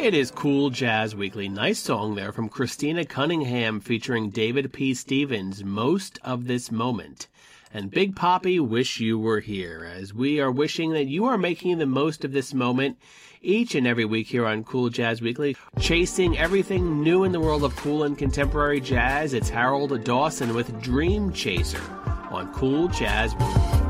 It is Cool Jazz Weekly. Nice song there from Christina Cunningham featuring David P. Stevens, Most of This Moment. And Big Papi, Wish You Were Here, as we are wishing that you are making the most of this moment each and every week here on Cool Jazz Weekly. Chasing everything new in the world of cool and contemporary jazz, it's Harold Dawson with Dream Chaser on Cool Jazz Weekly.